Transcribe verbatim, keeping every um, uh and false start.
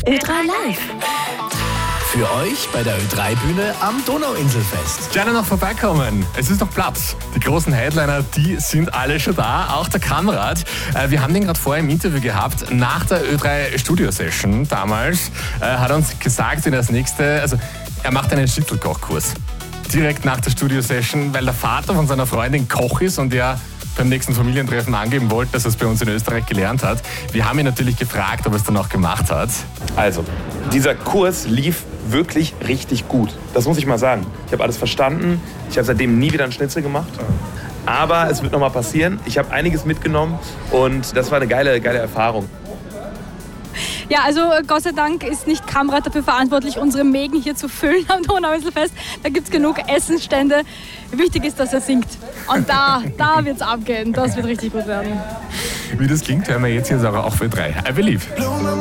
Ö drei Live. Für euch bei der Ö drei Bühne am Donauinselfest. Gerne noch vorbeikommen. Es ist noch Platz. Die großen Headliner, die sind alle schon da. Auch der Kamrat. Wir haben den gerade vorher im Interview gehabt. Nach der Ö drei Studio Session damals hat er uns gesagt, in das nächste, also er macht einen Schnitzelkochkurs. Direkt nach der Studio Session, weil der Vater von seiner Freundin Koch ist und er beim nächsten Familientreffen angeben wollte, dass er es bei uns in Österreich gelernt hat. Wir haben ihn natürlich gefragt, ob er es dann auch gemacht hat. Also, dieser Kurs lief wirklich richtig gut. Das muss ich mal sagen. Ich habe alles verstanden. Ich habe seitdem nie wieder einen Schnitzel gemacht. Aber es wird noch mal passieren. Ich habe einiges mitgenommen und das war eine geile, geile Erfahrung. Ja, also Gott sei Dank ist nicht Kamrat dafür verantwortlich, unsere Mägen hier zu füllen am Donauinselfest. Da gibt es genug Essensstände. Wichtig ist, dass er singt. Und da, da wird es abgehen. Das wird richtig gut werden. Wie das klingt, hören wir jetzt hier auch für drei. I Believe.